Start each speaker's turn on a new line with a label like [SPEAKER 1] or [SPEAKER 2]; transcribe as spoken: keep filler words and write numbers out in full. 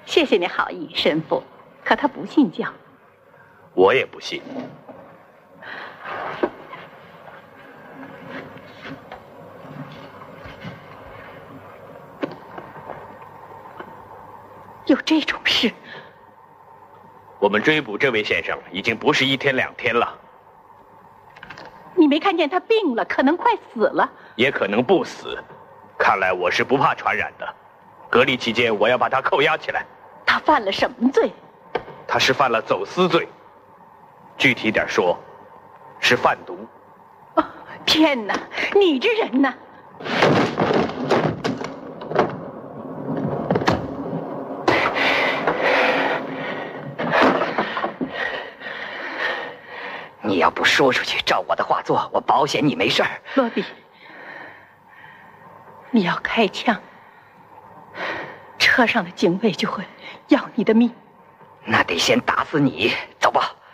[SPEAKER 1] 谢谢你好意，神父。可他不信教。
[SPEAKER 2] 我也不信。
[SPEAKER 1] 有这种事？
[SPEAKER 2] 我们追捕这位先生已经不是一天两天了。
[SPEAKER 1] 你没看见他病了，可能快死了，
[SPEAKER 2] 也可能不死。看来我是不怕传染的。隔离期间，我要把他扣押起来。
[SPEAKER 1] 他犯了什么罪？
[SPEAKER 2] 他是犯了走私罪，具体点说，是贩毒。
[SPEAKER 1] 哦，天哪！你这人呢？
[SPEAKER 3] 你要不说出去，照我的话做，我保险你没事儿。
[SPEAKER 1] 罗比，你要开枪，车上的警卫就会要你的命。
[SPEAKER 3] 那得先打死你，